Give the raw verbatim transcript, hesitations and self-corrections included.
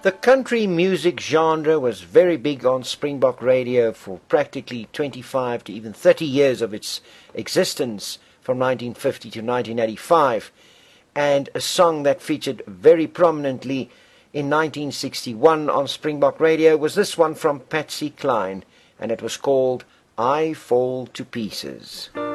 The country music genre was very big on Springbok Radio for practically twenty-five to even thirty years of its existence, from nineteen fifty to nineteen eighty-five, and a song that featured very prominently in nineteen sixty-one on Springbok Radio was this one from Patsy Cline, and it was called I Fall to Pieces.